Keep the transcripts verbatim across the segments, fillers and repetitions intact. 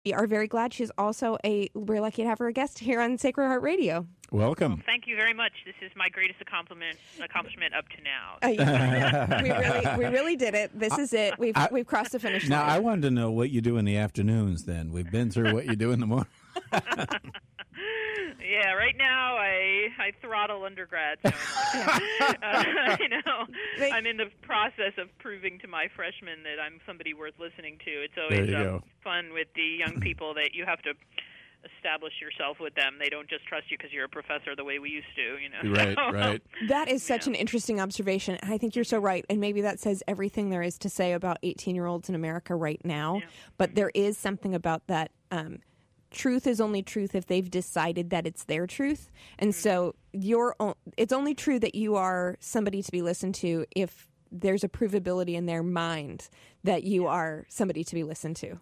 We are very glad she's also a, we're lucky to have her a guest here on Sacred Heart Radio. Welcome. Well, thank you very much. This is my greatest accomplishment accomplishment up to now. Uh, yeah. we really we really did it. This is it. We've I, we've crossed the finish now, line. Now, I wanted to know what you do in the afternoons then. We've been through what you do in the morning. Yeah, right now I I throttle undergrad. So uh, you know, I'm in the process of proving to my freshmen that I'm somebody worth listening to. It's always um, fun with the young people that you have to establish yourself with them. They don't just trust you because you're a professor the way we used to, you know. Right, so, right. That is such yeah. an interesting observation. I think you're so right. And maybe that says everything there is to say about eighteen-year-olds in America right now. Yeah. But there is something about that. Um, truth is only truth if they've decided that it's their truth. And mm-hmm. so you're, it's only true that you are somebody to be listened to if there's a provability in their mind that you are somebody to be listened to.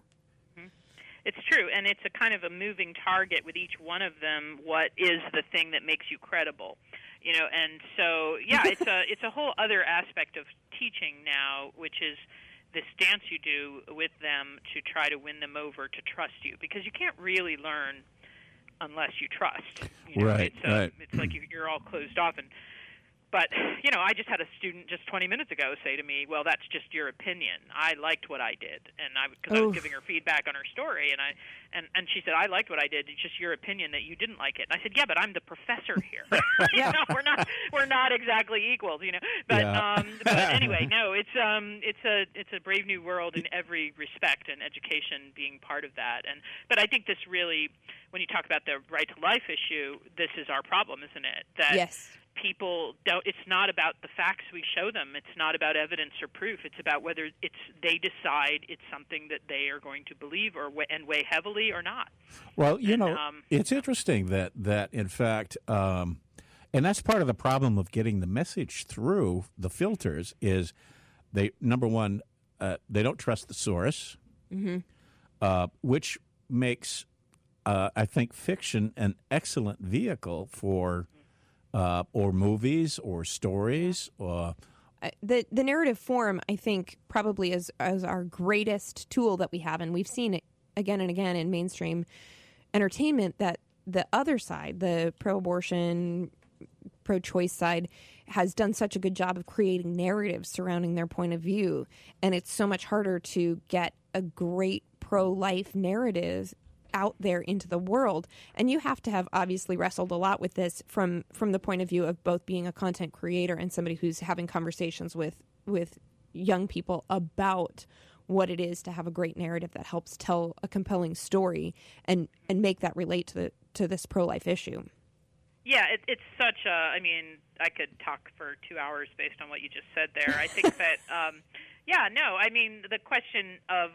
It's true, and it's a kind of a moving target with each one of them. What is the thing that makes you credible? You know, and so yeah, it's a it's a whole other aspect of teaching now, which is this dance you do with them to try to win them over to trust you, because you can't really learn unless you trust. You know? Right, it's, uh, right. It's like you, you're all closed off. And But, you know, I just had a student just twenty minutes ago say to me, well, that's just your opinion. I liked what I did. And I, because I was giving her feedback on her story, and I, and, and she said, I liked what I did. It's just your opinion that you didn't like it. And I said, yeah, but I'm the professor here. you know, we're not, we're not exactly equals, you know. But, Yeah. um, but anyway, no, it's, um, it's a, it's a brave new world in every respect, and education being part of that. And, but I think this really, when you talk about the right to life issue, this is our problem, isn't it? That Yes. people don't, it's not about the facts we show them. It's not about evidence or proof. It's about whether it's they decide it's something that they are going to believe or and weigh heavily or not. Well, you and, know, um, it's interesting that, that in fact, um, and that's part of the problem of getting the message through the filters is they, number one, uh, they don't trust the source, mm-hmm. uh, which makes, uh, I think, fiction an excellent vehicle for Uh, or movies or stories or uh, the the narrative form, I think, probably is, is our greatest tool that we have, and we've seen it again and again in mainstream entertainment that the other side, the pro-abortion, pro-choice side, has done such a good job of creating narratives surrounding their point of view, and it's so much harder to get a great pro-life narrative out there into the world. And you have to have obviously wrestled a lot with this from from the point of view of both being a content creator and somebody who's having conversations with with young people about what it is to have a great narrative that helps tell a compelling story and and make that relate to the to this pro-life issue. Yeah, it, it's such a, I mean, I could talk for two hours based on what you just said there. I think that, um, yeah, no, I mean, the question of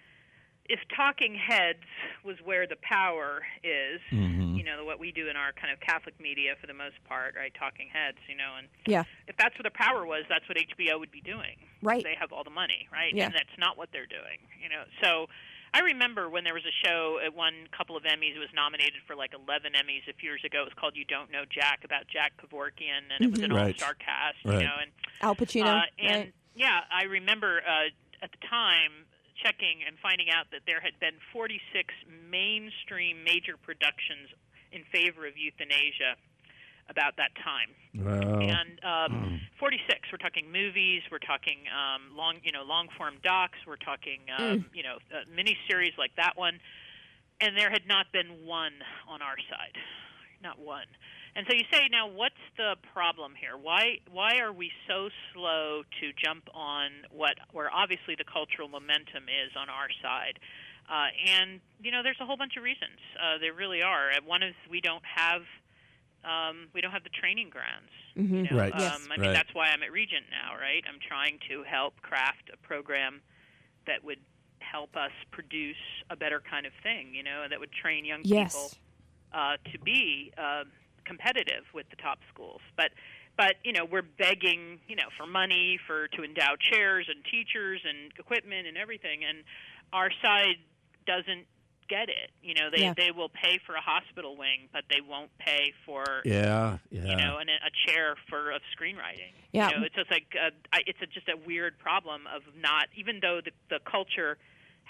if talking heads was where the power is, mm-hmm. you know, what we do in our kind of Catholic media for the most part, right, talking heads, you know, and yeah. if that's where the power was, that's what H B O would be doing. Right. They have all the money, right? Yeah. And that's not what they're doing, you know. So I remember when there was a show, it won a couple of Emmys, it was nominated for like eleven Emmys a few years ago. It was called You Don't Know Jack, about Jack Kevorkian, and it was an Right. all-star cast, Right. you know. And Al Pacino. uh, and, right. yeah, I remember uh, at the time checking and finding out that there had been forty-six mainstream major productions in favor of euthanasia about that time. Wow. And um, forty-six, we're talking movies, we're talking um, long, you know, long-form docs, we're talking, um, Mm. you know, uh, miniseries like that one, and there had not been one on our side, not one. And so you say, now, what's the problem here? Why why are we so slow to jump on what, where obviously the cultural momentum is on our side? Uh, and, you know, there's a whole bunch of reasons. Uh, there really are. Uh, One is we don't have um, we don't have the training grounds. Mm-hmm. You know? Right. Um, Yes. I mean, Right. that's why I'm at Regent now, right? I'm trying to help craft a program that would help us produce a better kind of thing, you know, that would train young Yes. people uh, to be uh, competitive with the top schools. But, but you know, we're begging, you know, for money, for to endow chairs and teachers and equipment and everything, and our side doesn't get it. You know, they Yeah. they will pay for a hospital wing, but they won't pay for Yeah, yeah. you know, and a chair for of screenwriting. Yeah. You know, it's just like uh, I, it's a, just a weird problem of not, even though the the culture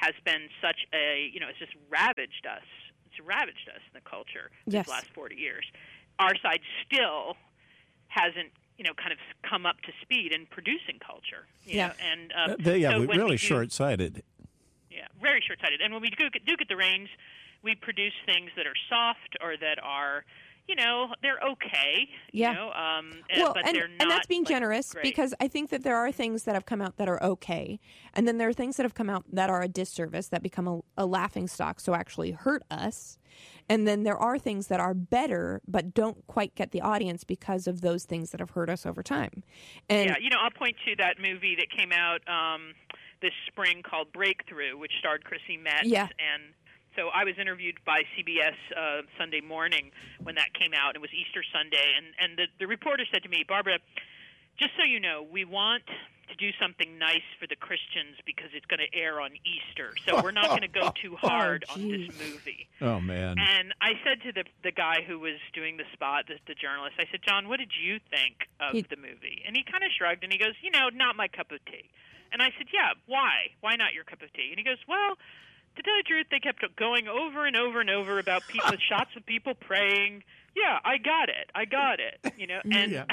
has been such a, you know, it's just ravaged us. It's ravaged us in the culture yes. these last forty years. Our side still hasn't, you know, kind of come up to speed in producing culture. You yeah. know? And, um, uh, they, yeah, so we're when really we do, short-sighted. Yeah, very short-sighted. And when we do get, do get the reins, we produce things that are soft or that are, you know, they're okay. Yeah. You know, um, well, but and, they're not, and that's being like, generous great. because I think that there are things that have come out that are okay, and then there are things that have come out that are a disservice that become a, a laughing stock, so actually hurt us. And then there are things that are better but don't quite get the audience because of those things that have hurt us over time. And yeah, you know, I'll point to that movie that came out um, this spring called Breakthrough, which starred Chrissy Metz. Yeah. And so I was interviewed by C B S uh, Sunday morning when that came out. It was Easter Sunday. And, and the, the reporter said to me, Barbara, just so you know, we want to do something nice for the Christians because it's going to air on Easter. So we're not going to go too hard oh, on this movie. Oh, man. And I said to the the guy who was doing the spot, the, the journalist, I said, John, what did you think of he, the movie? And he kind of shrugged, and he goes, you know, not my cup of tea. And I said, yeah, why? Why not your cup of tea? And he goes, well, to tell the truth, they kept going over and over and over about people, shots of people praying. Yeah, I got it. I got it. You know, and Yeah.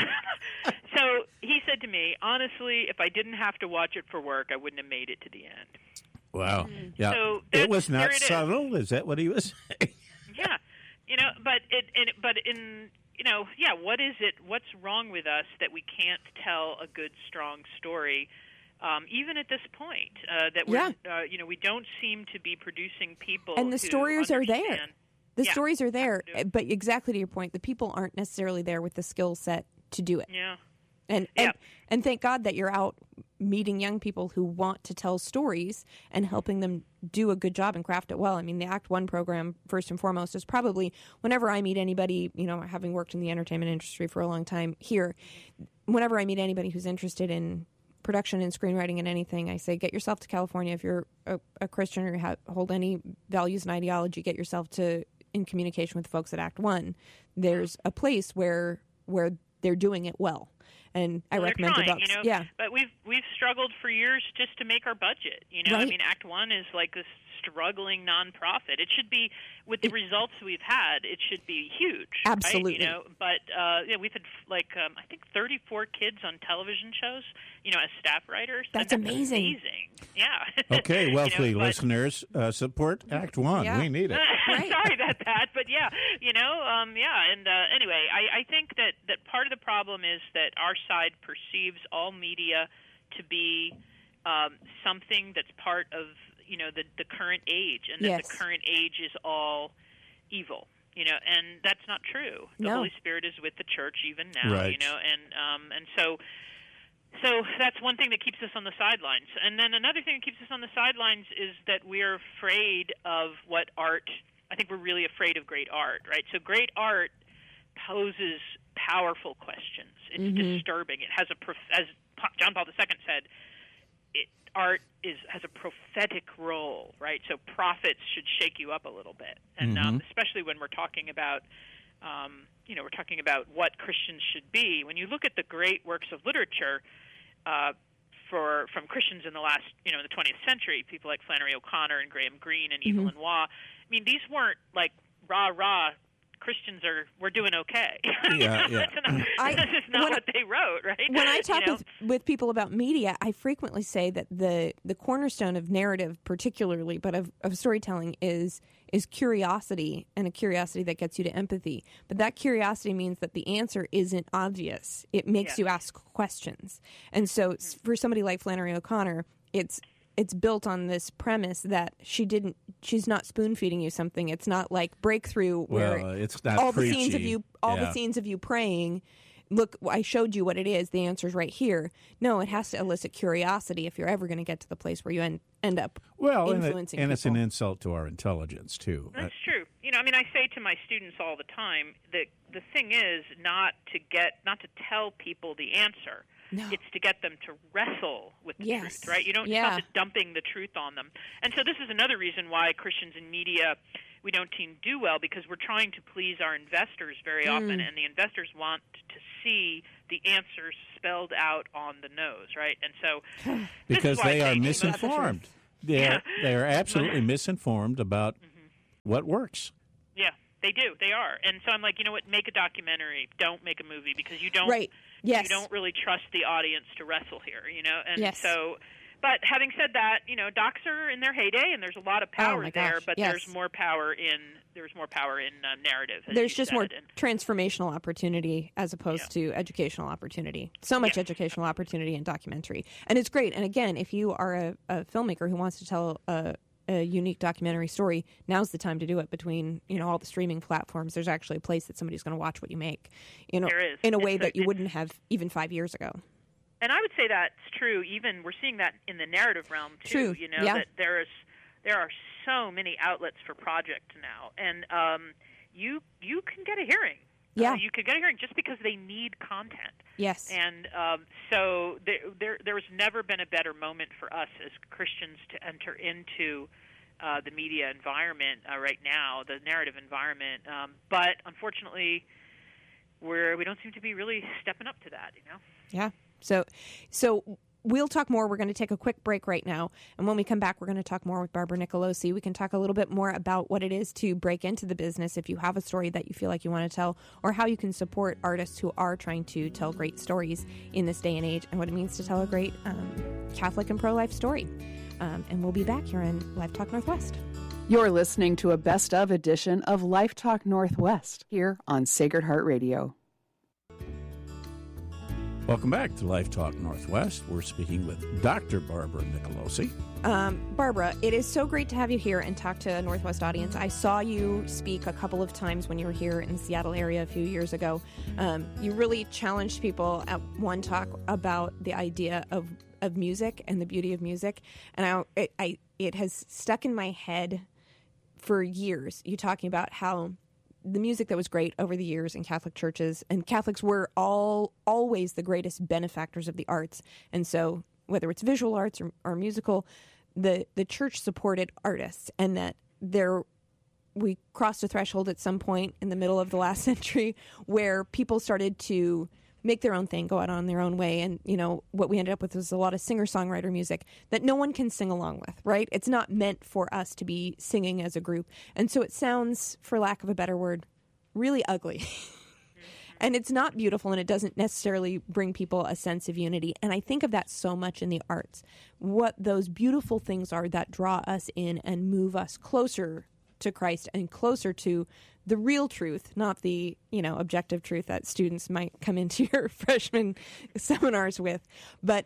so he said to me, honestly, if I didn't have to watch it for work, I wouldn't have made it to the end. Wow. Yeah. So it was there not it is. subtle. Is that what he was saying? Yeah, you know, but it, it, but in, you know, yeah, what is it? What's wrong with us that we can't tell a good, strong story, um, even at this point? Uh, that we're, Yeah. uh, you know, we don't seem to be producing people, And the who stories are there. understand- the Yeah, stories are there, absolutely. but exactly to your point, the people aren't necessarily there with the skill set to do it. Yeah. And, Yeah. and and thank God that you're out meeting young people who want to tell stories and helping them do a good job and craft it well. I mean, the Act One program, first and foremost, is probably whenever I meet anybody, you know, having worked in the entertainment industry for a long time here, whenever I meet anybody who's interested in production and screenwriting and anything, I say, get yourself to California. If you're a, a Christian or ha- hold any values and ideology, get yourself to in communication with folks at Act One. There's a place where where they're doing it well. And I Well, recommend they're your trying, books. you know, yeah. But we've we've struggled for years just to make our budget. You know, I Right. mean, Act One is like this struggling nonprofit. It should be, with the It- results we've had, it should be huge. Absolutely. Right? You know, but uh, yeah, we've had like um, I think thirty-four kids on television shows. You know, as staff writers. And That's amazing. Amazing. Yeah. Okay, You wealthy know, but- listeners, uh, support Act One. Yeah. We need it. Right. Sorry about that, but yeah, you know, um, yeah, and uh, anyway, I, I think that, that part of the problem is that our side perceives all media to be um, something that's part of, you know, the, the current age, and that Yes. the current age is all evil, you know, and that's not true. The No. Holy Spirit is with the church even now, Right. you know, and um, and so. So that's one thing that keeps us on the sidelines. And then another thing that keeps us on the sidelines is that we're afraid of what art, I think we're really afraid of great art, right? So great art poses powerful questions. It's Mhm. disturbing. It has a, prof- as Pa- John Paul the Second said, it, art is has a prophetic role, right? So prophets should shake you up a little bit. And um, Mhm. especially when we're talking about Um, you know, we're talking about what Christians should be. When you look at the great works of literature uh, for from Christians in the last, you know, in the twentieth century, people like Flannery O'Connor and Graham Greene and Mm-hmm. Evelyn Waugh, I mean, these weren't like rah rah. Christians are we're doing okay. Yeah, yeah. That's not, I- that's just not when what they wrote, right? When I You talk know? with, with people about media, I frequently say that the, the cornerstone of narrative, particularly, but of, of storytelling, is is curiosity, and a curiosity that gets you to empathy. But that curiosity means that the answer isn't obvious. It makes Yeah. you ask questions. And so s- for somebody like Flannery O'Connor, it's it's built on this premise that she didn't she's not spoon feeding you something. It's not like Breakthrough where Well, it's not all preachy. the scenes of you all Yeah. the scenes of you praying, look, I showed you what it is, the answer's right here. No, it has to elicit curiosity if you're ever going to get to the place where you end, end up Well, and, it, influencing and it's an people. insult to our intelligence, too. That's true. You know, I mean, I say to my students all the time that the thing is not to get, not to tell people the answer. No. It's to get them to wrestle with the Yes. truth, right? You don't Yeah. stop just dumping the truth on them. And so this is another reason why Christians in media, we don't seem to do well, because we're trying to please our investors very Mm. often, and the investors want to see the answers spelled out on the nose, right? And so this is Because why I they say are to most- misinformed. they're, they're absolutely misinformed about mm-hmm. what works. Yeah, they do. They are. And so I'm like, you know what? Make a documentary. Don't make a movie because you don't. Right. Yes. You don't really trust the audience to wrestle here. You know. And yes. so, but having said that, you know, docs are in their heyday, and there's a lot of power oh there. Gosh, but yes. there's more power in there's more power in uh, narrative. There's just more and, transformational opportunity as opposed yeah. to educational opportunity. So much yeah. educational opportunity in documentary, and it's great. And again, if you are a, a filmmaker who wants to tell a a unique documentary story, now's the time to do it. Between, you know, all the streaming platforms, there's actually a place that somebody's going to watch what you make, you know, there is. in a it's way a, that you wouldn't have even five years ago. And I would say that's true. Even we're seeing that in the narrative realm too. True. You know, yeah. that there is there are so many outlets for project now, and um, you you can get a hearing. Yeah, uh, you can get a hearing just because they need content. Yes, and um, so there, there there has never been a better moment for us as Christians to enter into Uh, the media environment uh, right now, the narrative environment, um, but unfortunately, we're we don't seem to be really stepping up to that. You know. Yeah. So, so we'll talk more. We're going to take a quick break right now, and when we come back, we're going to talk more with Barbara Nicolosi. We can talk a little bit more about what it is to break into the business if you have a story that you feel like you want to tell, or how you can support artists who are trying to tell great stories in this day and age, and what it means to tell a great um, Catholic and pro-life story. Um, and we'll be back here on Life Talk Northwest. You're listening to a best-of edition of Life Talk Northwest here on Sacred Heart Radio. Welcome back to Life Talk Northwest. We're speaking with Doctor Barbara Nicolosi. Um, Barbara, it is so great to have you here and talk to a Northwest audience. I saw you speak a couple of times when you were here in the Seattle area a few years ago. Um, you really challenged people at one talk about the idea of of music and the beauty of music, and I, it, I, it has stuck in my head for years. You talking about how the music that was great over the years in Catholic churches, and Catholics were all always the greatest benefactors of the arts, and so whether it's visual arts or, or musical, the the church supported artists, and that there we crossed a threshold at some point in the middle of the last century where people started to make their own thing, go out on their own way. And, you know, what we ended up with was a lot of singer-songwriter music that no one can sing along with, right? It's not meant for us to be singing as a group. And so it sounds, for lack of a better word, really ugly. And it's not beautiful, and it doesn't necessarily bring people a sense of unity. And I think of that so much in the arts. What those beautiful things are that draw us in and move us closer to Christ and closer to the real truth, not the, you know, objective truth that students might come into your freshman seminars with. But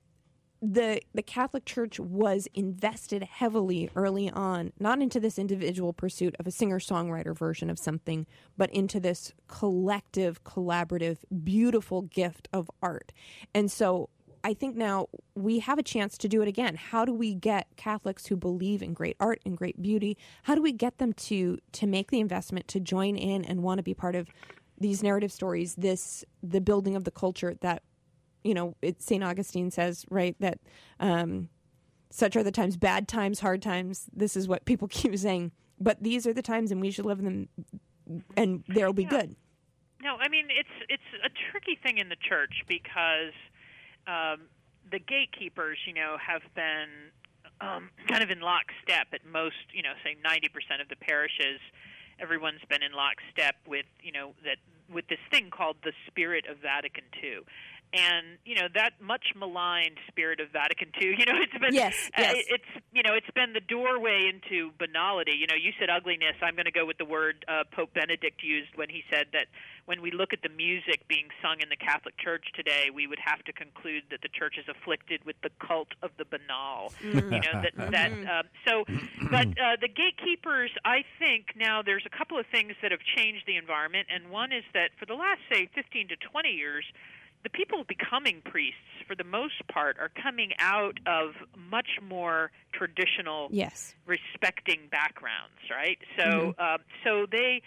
the the Catholic Church was invested heavily early on, not into this individual pursuit of a singer-songwriter version of something, but into this collective, collaborative, beautiful gift of art. And so I think now we have a chance to do it again. How do we get Catholics who believe in great art and great beauty, how do we get them to to make the investment, to join in and want to be part of these narrative stories, this the building of the culture that, you know, it, Saint Augustine says, right, that um, such are the times, bad times, hard times. This is what people keep saying. But these are the times, and we should live in them, and they'll be yeah. good. No, I mean, it's it's a tricky thing in the church because um, the gatekeepers, you know, have been um, kind of in lockstep at most, you know, say ninety percent of the parishes. Everyone's been in lockstep with, you know, that with this thing called the Spirit of Vatican Two. And, you know, that much maligned Spirit of Vatican Two, you know, it's been, yes, yes. Uh, it's, you know, it's been the doorway into banality. You know, you said ugliness. I'm going to go with the word uh, Pope Benedict used when he said that when we look at the music being sung in the Catholic Church today, we would have to conclude that the Church is afflicted with the cult of the banal. Mm. You know, that, that uh, so, but uh, the gatekeepers, I think now there's a couple of things that have changed the environment, and one is that for the last, say, fifteen to twenty years, the people becoming priests, for the most part, are coming out of much more traditional, yes. respecting backgrounds, right? So, Mm-hmm. uh, so they,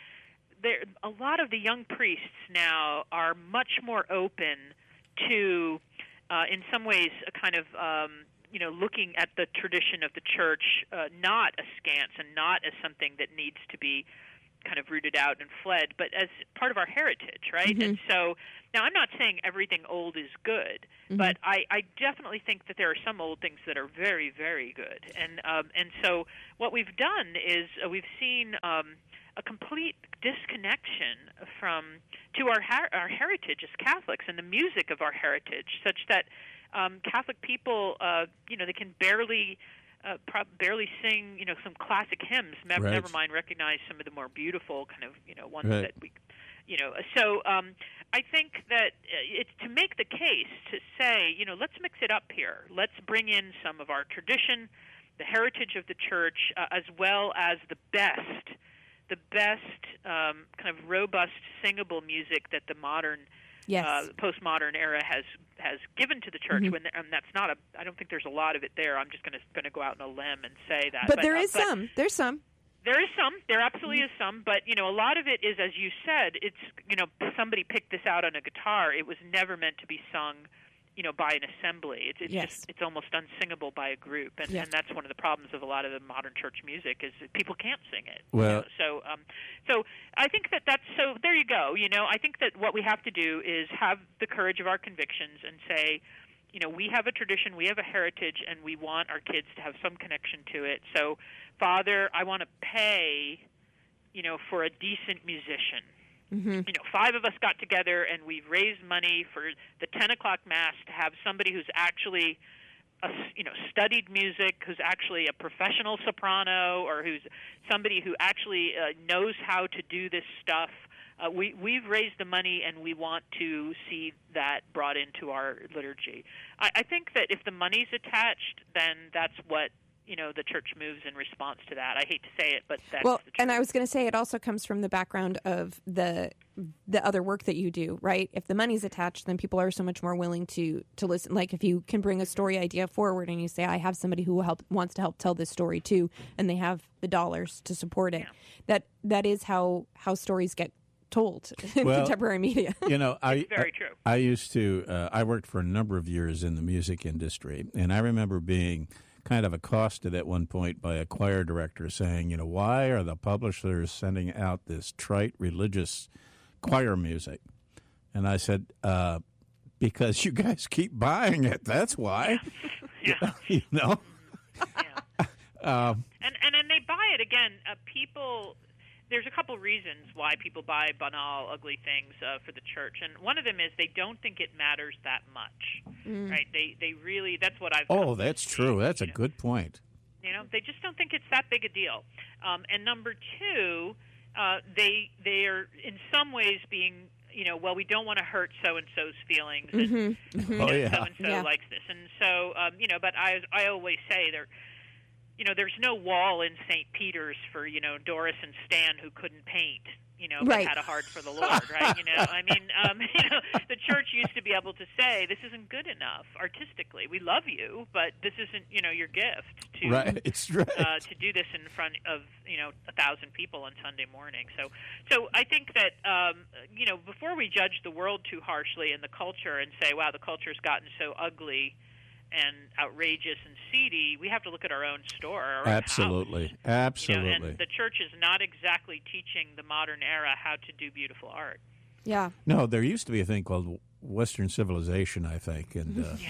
a lot of the young priests now are much more open to, uh, in some ways, a kind of, um, you know, looking at the tradition of the church, uh, not askance and not as something that needs to be kind of rooted out and fled, but as part of our heritage, right? Mm-hmm. And so now I'm not saying everything old is good, mm-hmm. but I, I definitely think that there are some old things that are very, very good. And um, and so what we've done is uh, we've seen um, a complete disconnection from to our her- our heritage as Catholics and the music of our heritage, such that um, Catholic people, uh, you know, they can barely. Uh, pro- barely sing, you know, some classic hymns. Never, right. never mind recognize some of the more beautiful kind of, you know, ones right. that we, you know. So um, I think that it's to make the case to say, you know, let's mix it up here. Let's bring in some of our tradition, the heritage of the church, uh, as well as the best, the best um, kind of robust singable music that the modern. Yes. Uh, postmodern era has has given to the church, mm-hmm. when and that's not a. I don't think there's a lot of it there. I'm just going to going to go out on a limb and say that. But, but there uh, is but some. There's some. There is some. There absolutely mm-hmm. is some. But you know, a lot of it is, as you said, it's you know somebody picked this out on a guitar. It was never meant to be sung, you know, by an assembly. It's, it's yes. just it's almost unsingable by a group, and, yes. and that's one of the problems of a lot of the modern church music is that people can't sing it. Well, you know? so um, so I think that that's so. There you go. You know, I think that what we have to do is have the courage of our convictions and say, you know, we have a tradition, we have a heritage, and we want our kids to have some connection to it. So, Father, I want to pay, you know, for a decent musician. Mm-hmm. You know, five of us got together and we've raised money for the ten o'clock mass to have somebody who's actually, a, you know, studied music, who's actually a professional soprano, or who's somebody who actually uh, knows how to do this stuff. Uh, we, we've raised the money, and we want to see that brought into our liturgy. I, I think that if the money's attached, then that's what, you know, the church moves in response to that. I hate to say it, but that's well, the truth. and I was going to say it also comes from the background of the the other work that you do, right? If the money's attached, then people are so much more willing to to listen. Like if you can bring a story idea forward and you say, I have somebody who will help wants to help tell this story too, and they have the dollars to support it. Yeah. That that is how how stories get told in well, contemporary media. You know, I very I, true. I used to. Uh, I worked for a number of years in the music industry, and I remember being kind of accosted at one point by a choir director saying, you know, why are the publishers sending out this trite religious choir music? And I said, uh, because you guys keep buying it. That's why. Yeah. You know. Yeah. um, and, and and they buy it again. Uh, people. There's a couple reasons why people buy banal, ugly things uh, for the church, and one of them is they don't think it matters that much, Mm. right? They they really that's what I've. oh, come to that's see, true. That's you a know? good point. You know, they just don't think it's that big a deal. Um, and number two, uh, they they are in some ways being, you know, well, we don't want to hurt so and so's feelings, and Mm-hmm. Mm-hmm. you know, Oh, yeah. so and so Yeah. likes this, and so um, you know. But I I always say there. You know, there's no wall in Saint Peter's for, you know, Doris and Stan who couldn't paint, you know, but Right. had a heart for the Lord, right? You know, I mean, um, you know, the church used to be able to say, this isn't good enough artistically. We love you, but this isn't, you know, your gift to Right, it's right. uh, to do this in front of, you know, a thousand people on Sunday morning. So, so I think that, um, you know, before we judge the world too harshly and the culture and say, wow, the culture's gotten so ugly and outrageous and seedy, we have to look at our own store, our own Absolutely, house. absolutely. You know, and the church is not exactly teaching the modern era how to do beautiful art. Yeah. No, there used to be a thing called Western civilization, I think, and uh,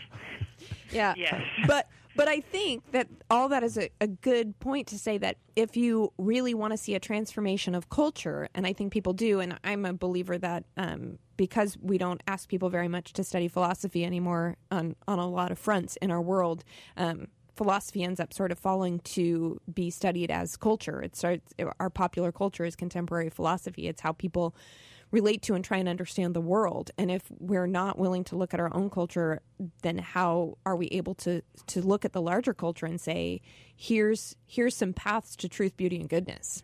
Yeah. Yes. But but I think that all that is a, a good point to say that if you really want to see a transformation of culture, and I think people do, and I'm a believer that um, because we don't ask people very much to study philosophy anymore on, on a lot of fronts in our world, um, philosophy ends up sort of falling to be studied as culture. It starts, our popular culture is contemporary philosophy. It's how people relate to and try and understand the world. And if we're not willing to look at our own culture, then how are we able to to look at the larger culture and say, here's here's some paths to truth, beauty, and goodness?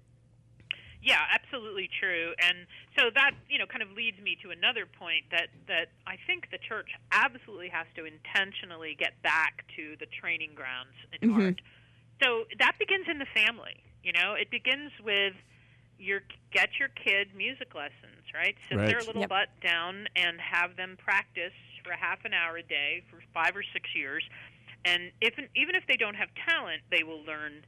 Yeah, absolutely true. And so that, you know, kind of leads me to another point that, that I think the church absolutely has to intentionally get back to the training grounds in Mm-hmm. art. So that begins in the family. You know, it begins with your get your kid music lessons, right? Sit Right. their little Yep. butt down and have them practice for a half an hour a day for five or six years. And if even if they don't have talent, they will learn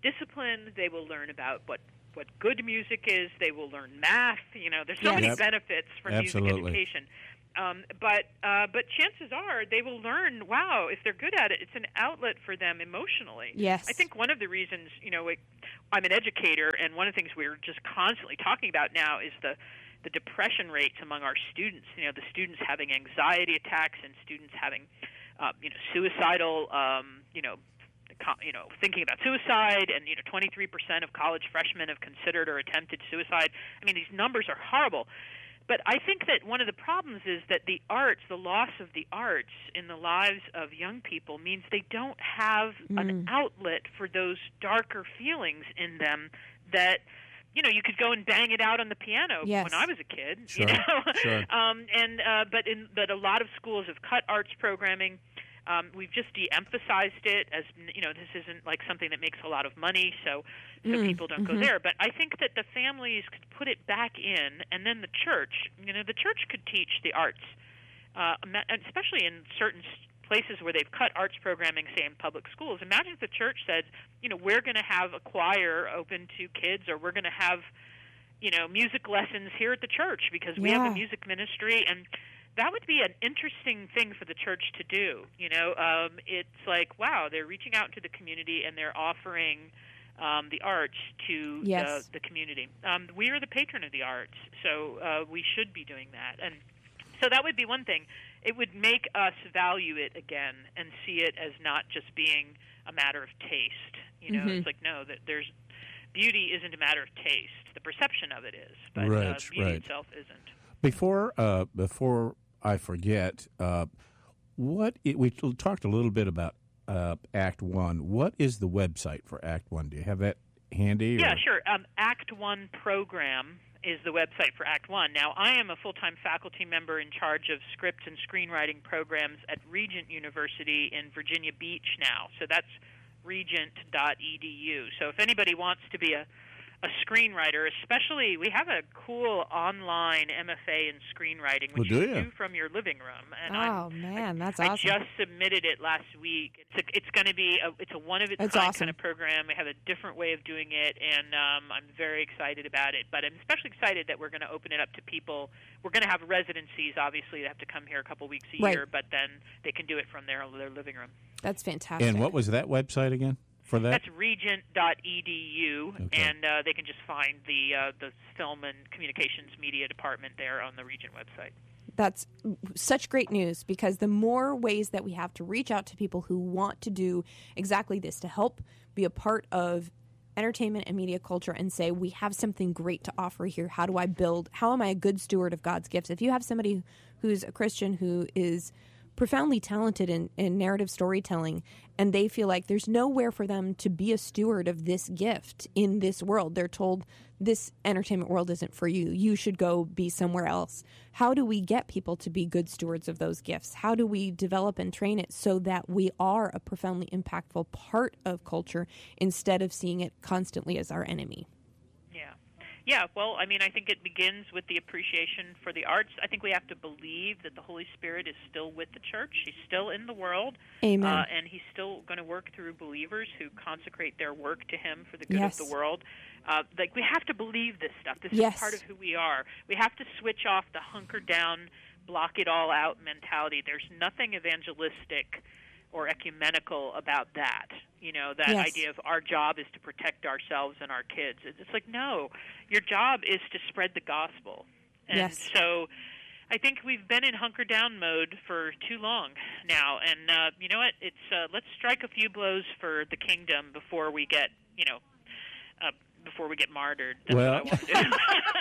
discipline. They will learn about what, what good music is. They will learn math. You know, there's so Yes. many Yep. benefits from Absolutely. music education. Um, but uh, but chances are they will learn, wow, if they're good at it, it's an outlet for them emotionally. Yes. I think one of the reasons, you know, it, I'm an educator, and one of the things we're just constantly talking about now is the the depression rates among our students. You know, the students having anxiety attacks and students having, uh, you know, suicidal, um, you know, co- you know, thinking about suicide, and you know, twenty-three percent of college freshmen have considered or attempted suicide. I mean, these numbers are horrible. But I think that one of the problems is that the arts, the loss of the arts in the lives of young people means they don't have Mm. an outlet for those darker feelings in them that, you know, you could go and bang it out on the piano Yes. when I was a kid, Sure, you know. sure. um, and uh, but in but a lot of schools have cut arts programming. Um, we've just de-emphasized it as, you know, this isn't like something that makes a lot of money, so so Mm, people don't mhm. go there. But I think that the families could put it back in, and then the church, you know, the church could teach the arts, uh, ima- and especially in certain s- places where they've cut arts programming, say in public schools. Imagine if the church said, you know, we're going to have a choir open to kids, or we're going to have, you know, music lessons here at the church because we have Yeah. a music ministry, and that would be an interesting thing for the church to do. You know, um, it's like, wow, they're reaching out to the community and they're offering um, the arts to Yes. the, the community. Um, we are the patron of the arts, so uh, we should be doing that. And so that would be one thing. It would make us value it again and see it as not just being a matter of taste. You know, Mhm. it's like, no, that there's beauty isn't a matter of taste. The perception of it is, but uh, Right, beauty right. itself isn't. Before uh, before I forget, uh, what it, we talked a little bit about uh, Act One. What is the website for Act One? Do you have that handy? Yeah, or? sure. Um, Act One program is the website for Act One. Now, I am a full-time faculty member in charge of script and screenwriting programs at Regent University in Virginia Beach now. So that's regent dot e d u. So if anybody wants to be a a screenwriter, especially, we have a cool online M F A in screenwriting, Well, which do you ya? can do from your living room. And Oh, I'm, man, that's I awesome. just submitted it last week. It's a, it's going to be a, it's a one of its That's kind awesome. kind of program. We have a different way of doing it, and um, I'm very excited about it. But I'm especially excited that we're going to open it up to people. We're going to have residencies. Obviously, they have to come here a couple weeks a Right. year, but then they can do it from their their living room. That's fantastic. And what was that website again for that? That's regent dot e d u, Okay. and uh, they can just find the uh, the film and communications media department there on the Regent website. That's such great news, because the more ways that we have to reach out to people who want to do exactly this, to help be a part of entertainment and media culture and say, we have something great to offer here. How do I build? How am I a good steward of God's gifts? If you have somebody who's a Christian who is profoundly talented in, in narrative storytelling, and they feel like there's nowhere for them to be a steward of this gift in this world. They're told, this entertainment world isn't for you. You should go be somewhere else. How do we get people to be good stewards of those gifts? How do we develop and train it so that we are a profoundly impactful part of culture instead of seeing it constantly as our enemy? Yeah. Yeah, well, I mean, I think it begins with the appreciation for the arts. I think we have to believe that the Holy Spirit is still with the church. He's still in the world. Amen. Uh, and he's still going to work through believers who consecrate their work to him for the good Yes. of the world. Uh, like, we have to believe this stuff. This Yes. is part of who we are. We have to switch off the hunker down, block it all out mentality. There's nothing evangelistic or ecumenical about that. You know, that Yes. idea of our job is to protect ourselves and our kids. It's it's like, no, your job is to spread the gospel. And Yes. so I think we've been in hunker down mode for too long now. And uh, you know what? It's uh, let's strike a few blows for the kingdom before we get, you know, uh, before we get martyred. That's Well- what I want to do.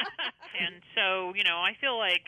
And so, you know, I feel like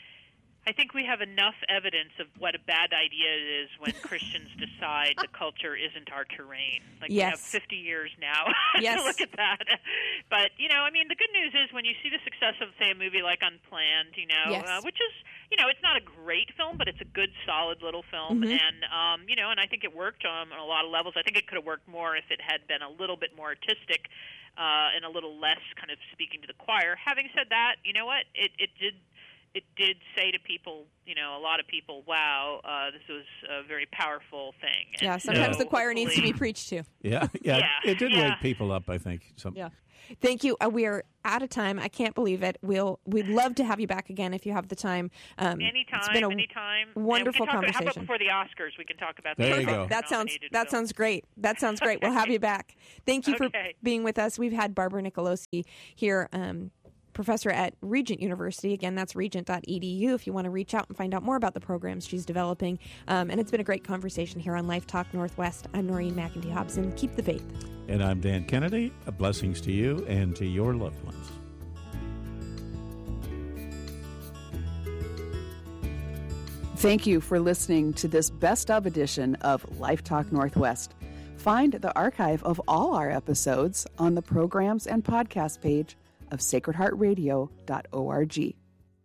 I think we have enough evidence of what a bad idea it is when Christians decide the culture isn't our terrain. Like, we have Yes. fifty years now Yes. to look at that. But, you know, I mean, the good news is when you see the success of, say, a movie like Unplanned, you know, Yes. uh, which is, you know, it's not a great film, but it's a good, solid little film. Mhm. And, um, you know, and I think it worked um, on a lot of levels. I think it could have worked more if it had been a little bit more artistic uh, and a little less kind of speaking to the choir. Having said that, you know what? It, it did... it did say to people, you know, a lot of people, wow, uh, this was a very powerful thing. And yeah, sometimes so the choir needs to be preached to. Yeah, yeah, Yeah, it did yeah. wake people up, I think. Some, Yeah. Thank you. Uh, we are out of time. I can't believe it. We'll we'd love to have you back again if you have the time. Um, Anytime, it's been a anytime. wonderful and we can talk, conversation. How about before the Oscars? We can talk about There the you Oscar go. That sounds nominated that film. sounds great. That sounds great. We'll have you back. Thank you for Okay. being with us. We've had Barbara Nicolosi here, um, professor at Regent University. Again, that's regent dot e d u if you want to reach out and find out more about the programs she's developing. Um, and it's been a great conversation here on Life Talk Northwest. I'm Noreen McEntee Hobson. Keep the faith. And I'm Dan Kennedy. Blessings to you and to your loved ones. Thank you for listening to this best of edition of Life Talk Northwest. Find the archive of all our episodes on the programs and podcast page of sacred heart radio dot org.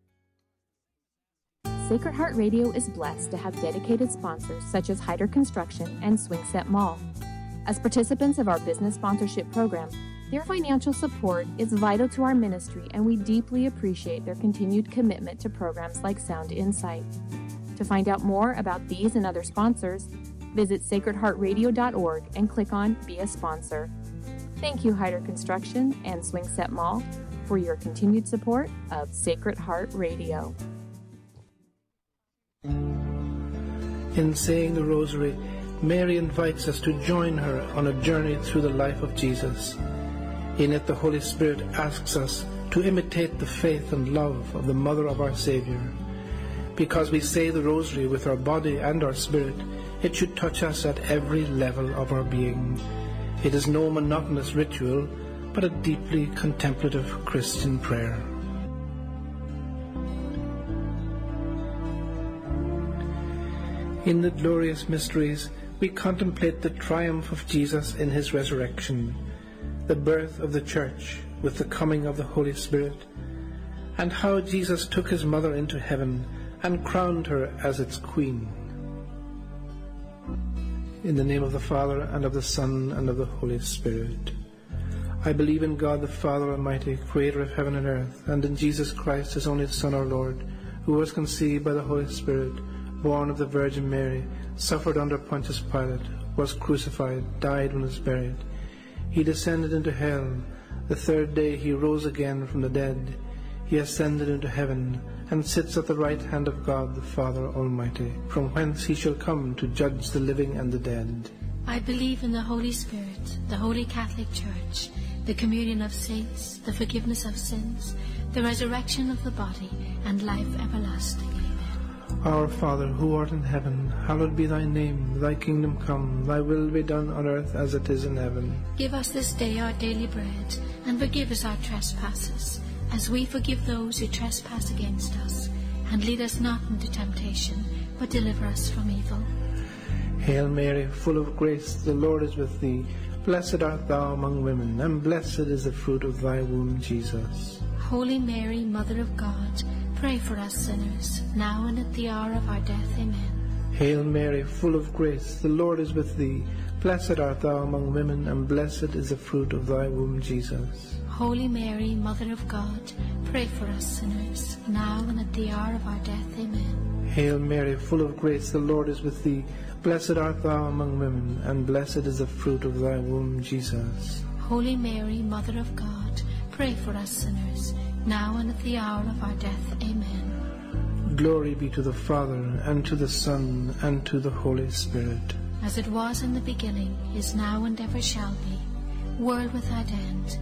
Sacred Heart Radio is blessed to have dedicated sponsors such as Hyder Construction and Swingset Mall. As participants of our business sponsorship program, their financial support is vital to our ministry, and we deeply appreciate their continued commitment to programs like Sound Insight. To find out more about these and other sponsors, visit sacred heart radio dot org and click on Be a Sponsor. Thank you, Hyder Construction and Swingset Mall, for your continued support of Sacred Heart Radio. In saying the Rosary, Mary invites us to join her on a journey through the life of Jesus. In it, the Holy Spirit asks us to imitate the faith and love of the Mother of our Savior. Because we say the Rosary with our body and our spirit, it should touch us at every level of our being. It is no monotonous ritual, but a deeply contemplative Christian prayer. In the glorious mysteries, we contemplate the triumph of Jesus in his resurrection, the birth of the Church with the coming of the Holy Spirit, and how Jesus took his mother into heaven and crowned her as its queen. In the name of the Father, and of the Son, and of the Holy Spirit. I believe in God the Father Almighty, creator of heaven and earth, and in Jesus Christ, his only Son, our Lord, who was conceived by the Holy Spirit, born of the Virgin Mary, suffered under Pontius Pilate, was crucified, died, and was buried. He descended into hell. The third day he rose again from the dead. He ascended into heaven, and sits at the right hand of God the Father Almighty, from whence he shall come to judge the living and the dead. I believe in the Holy Spirit, the Holy Catholic Church, the communion of saints, the forgiveness of sins, the resurrection of the body, and life everlasting. Amen. Our Father, who art in heaven, hallowed be thy name. Thy kingdom come, thy will be done on earth as it is in heaven. Give us this day our daily bread, and forgive us our trespasses, as we forgive those who trespass against us. And lead us not into temptation, but deliver us from evil. Hail Mary, full of grace, the Lord is with thee. Blessed art thou among women, and blessed is the fruit of thy womb, Jesus. Holy Mary, Mother of God, pray for us sinners, now and at the hour of our death. Amen. Hail Mary, full of grace, the Lord is with thee. Blessed art thou among women, and blessed is the fruit of thy womb, Jesus. Holy Mary, Mother of God, pray for us sinners, now and at the hour of our death. Amen. Hail Mary, full of grace, the Lord is with thee. Blessed art thou among women, and blessed is the fruit of thy womb, Jesus. Holy Mary, Mother of God, pray for us sinners, now and at the hour of our death. Amen. Glory be to the Father, and to the Son, and to the Holy Spirit. As it was in the beginning, is now, and ever shall be, world without end.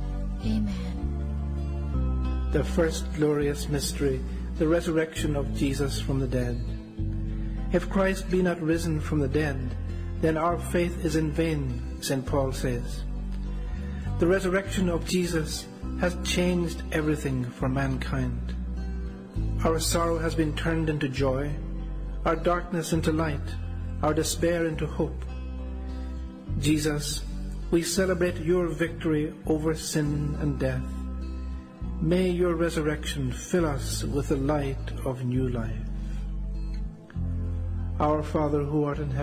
Amen. The first glorious mystery, the resurrection of Jesus from the dead. If Christ be not risen from the dead, then our faith is in vain, Saint Paul says. The resurrection of Jesus has changed everything for mankind. Our sorrow has been turned into joy, our darkness into light, our despair into hope. Jesus, we celebrate your victory over sin and death. May your resurrection fill us with the light of new life. Our Father, who art in heaven,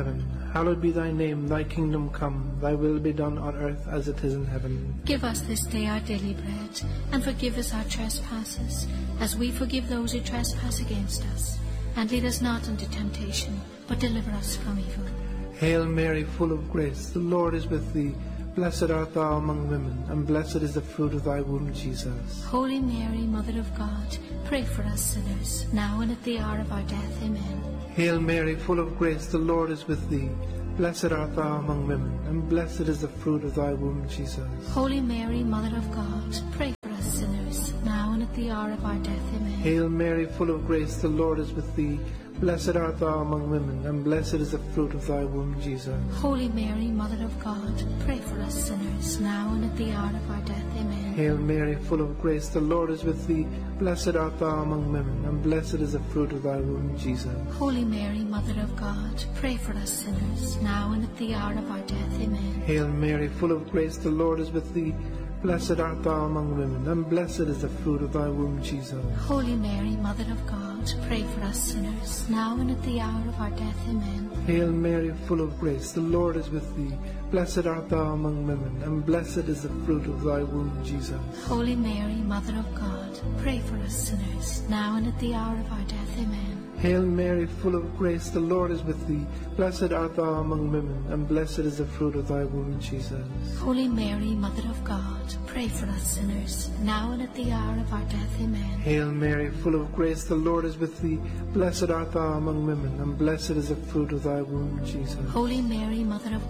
Hallowed be thy name, thy kingdom come, thy will be done on earth as it is in heaven. Give us this day our daily bread, and forgive us our trespasses, as we forgive those who trespass against us. And lead us not into temptation, but deliver us from evil. Hail Mary, full of grace, the Lord is with thee. Blessed art thou among women, and blessed is the fruit of thy womb, Jesus. Holy Mary, Mother of God, pray for us sinners, now and at the hour of our death. Amen. Hail Mary, full of grace, the Lord is with thee. Blessed art thou among women, and blessed is the fruit of thy womb, Jesus. Holy Mary, Mother of God, pray for us sinners, now and at the hour of our death. Amen. Hail Mary, full of grace, the Lord is with thee. Blessed art thou among women, and blessed is the fruit of thy womb, Jesus. Holy Mary, Mother of God, pray for us sinners, now and at the hour of our death. Amen. Hail Mary, full of grace, the Lord is with thee. Blessed art thou among women, and blessed is the fruit of thy womb, Jesus. Holy Mary, Mother of God, pray for us sinners, now and at the hour of our death. Amen. Hail Mary, full of grace, the Lord is with thee. Blessed art thou among women, and blessed is the fruit of thy womb, Jesus. Holy Mary, Mother of God, pray for us sinners, now and at the hour of our death. Amen. Hail Mary, full of grace, the Lord is with thee. Blessed art thou among women, and blessed is the fruit of thy womb, Jesus. Holy Mary, Mother of God, pray for us sinners, now and at the hour of our death. Amen. Hail Mary, full of grace, the Lord is with thee. Blessed art thou among women, and blessed is the fruit of thy womb, Jesus. Holy Mary, Mother of God, pray for us sinners, now and at the hour of our death. Amen. Hail Mary, full of grace, the Lord is with thee. Blessed art thou among women, and blessed is the fruit of thy womb, Jesus. Holy Mary, Mother of